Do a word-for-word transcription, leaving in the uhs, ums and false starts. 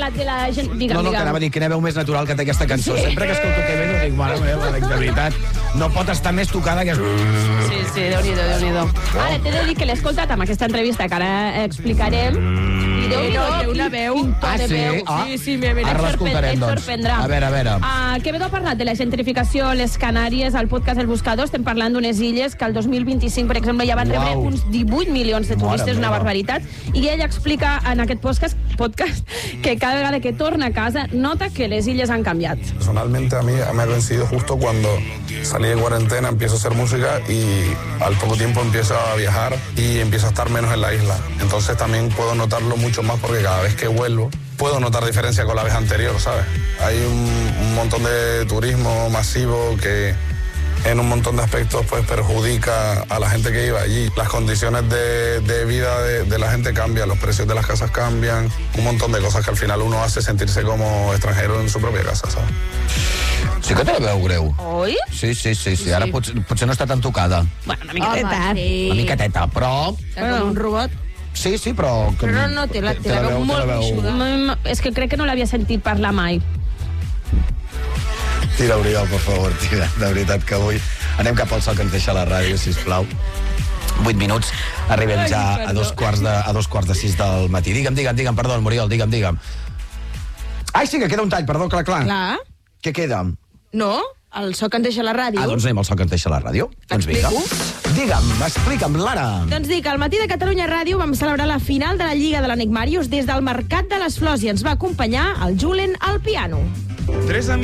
parlat de la gent... Digue'm, No, no, que digue'm. anava a dir, quina veu més natural que té aquesta cançó. Sí. Sempre que escolto Quevedo dic, mare meva, de veritat, no pot estar més tocada que... Sí, sí, Déu-n'hi-do, Déu-n'hi-do. Ara, t'he de dir que l'he escoltat amb aquesta entrevista que ara explicarem. I Déu-n'hi-do, té una veu... Ah, sí? Ah, Sí, sí, me ara l'escoltarem, et doncs. sorprendrà. A veure, a veure. Uh, Quevedo ha parlat de la gentrificació a les Canàries, al podcast El Buscador. Estem parlant d'unes illes que el dos mil vint-i-cinc, per exemple, ja van rebre Uau. uns divuit milions de turistes, Mare una meva. barbaritat. I ell explica en aquest podcast, podcast que cada vegada que torna a casa nota que les illes han canviat. Personalmente a mí me ha coincidido justo cuando salí de cuarentena, empiezo a hacer música y al poco tiempo empiezo a viajar y empiezo a estar menos en la isla. Entonces también puedo notarlo mucho más porque cada vez que vuelvo puedo notar diferencia con la vez anterior, ¿sabes? Hay un, un montón de turismo masivo que en un montón de aspectos pues perjudica a la gente que iba allí. Las condiciones de, de vida de, de la gente cambian, los precios de las casas cambian, un montón de cosas que al final uno hace sentirse como extranjero en su propia casa, ¿sabes? Sí que te la veu greu. Oi? Sí, sí, sí, sí. Ara potser, potser no està tan tocada. Bueno, una miqueteta. Home, sí. Una miqueteta, però... Bueno, un robot. Sí, sí, però... que- Però no, no, té la- té la veu molt gruixuda. Mm, És que crec que no l'havia sentit parlar mai. Tira, Oriol, per favor, tira. De veritat que avui anem cap al sol que ens deixa la ràdio, sisplau. Vuit minuts, arribem ja a dos quarts de, a dos quarts de sis del matí. Digue'm, digue'm, digue'm, perdó, Oriol, digue'm, digue'm. Ai, sí, que queda un tall, perdó, clar, clar. Clar. Què queda? No, el so que ens deixa la ràdio. Ah, doncs anem al sol que ens deixa la ràdio. Doncs vinga. Digue'm, explica'm, Lara. Doncs dic, al matí de Catalunya Ràdio vam celebrar la final de la Lliga de l'Enigmàrius des del Mercat de les Flors i ens va acompanyar el Julen al piano. Tres